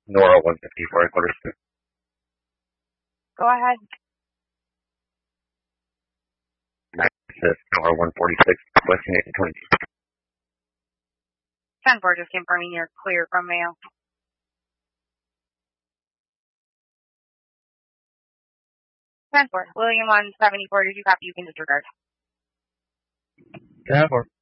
Nora 154, quarters. Go ahead. Nora 146, requesting 820. 10-4, just confirming you're clear from mail. 10-4, William 174, did you copy? You can disregard. 10-4.